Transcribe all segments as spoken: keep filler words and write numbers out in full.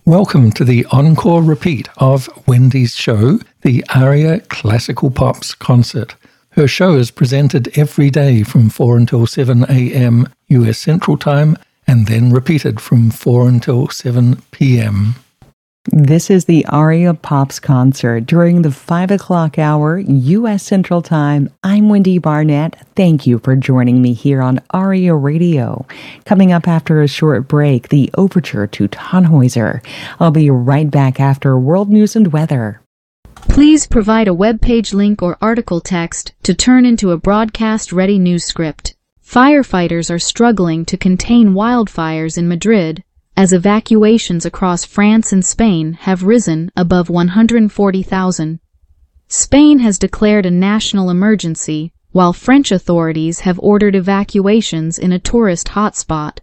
Welcome to the encore repeat of Wendy's show, the Aria Classical Pops Concert. Her show is presented every day from four until seven a.m. U S Central Time and then repeated from four until seven p.m. This is the Aria Pops Concert during the five o'clock hour U S Central Time. I'm Wendy Barnett. Thank you for joining me here on Aria Radio. Coming up after a short break, the Overture to Tannhäuser. I'll be right back after World News and Weather. Please provide a web page link or article text to turn into a broadcast-ready news script. Firefighters are struggling to contain wildfires in Madrid, as evacuations across France and Spain have risen above one hundred forty thousand. Spain has declared a national emergency, while French authorities have ordered evacuations in a tourist hotspot.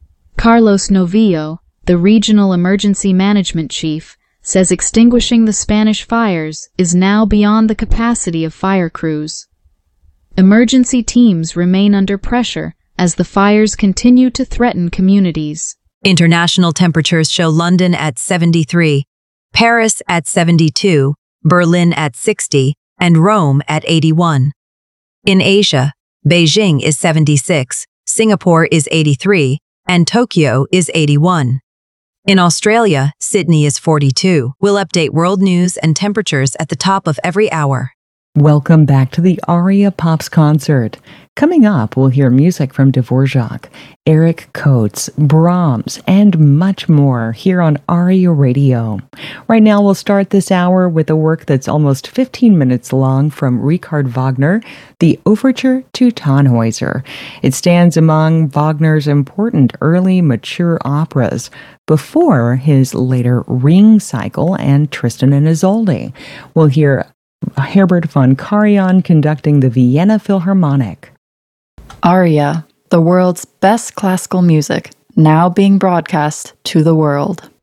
Carlos Novillo, the regional emergency management chief, says extinguishing the Spanish fires is now beyond the capacity of fire crews. Emergency teams remain under pressure as the fires continue to threaten communities. International temperatures show London at seventy-three, Paris at seventy-two, Berlin at sixty, and Rome at eighty-one. In Asia, Beijing is seventy-six, Singapore is eighty-three, and Tokyo is eighty-one. In Australia, Sydney is forty-two. We'll update world news and temperatures at the top of every hour. Welcome back to the Aria Pops Concert. Coming up, we'll hear music from Dvorak, Erich Coates, Brahms, and much more here on Aria Radio. Right now, we'll start this hour with a work that's almost fifteen minutes long from Richard Wagner, the Overture to Tannhäuser. It stands among Wagner's important early mature operas before his later Ring cycle and Tristan and Isolde. We'll hear Herbert von Karajan conducting the Vienna Philharmonic. Aria, the world's best classical music, now being broadcast to the world.